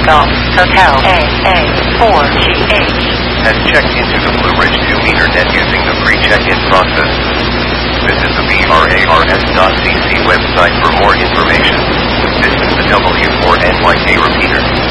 Golf Hotel AA4GH has checked into the Blue Ridge 2-meter net using the pre-check-in process. Visit the BRARS.cc website for more information. This is the W4NYK repeater.